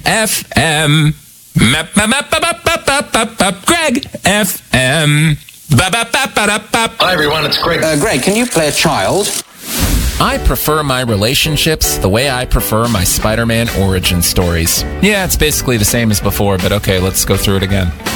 FM. Greg FM. Hi, everyone. It's Greg. Greg, can you play a child? I prefer my relationships the way I prefer my Spider-Man origin stories. Yeah, it's basically the same as before, but okay, let's go through it again.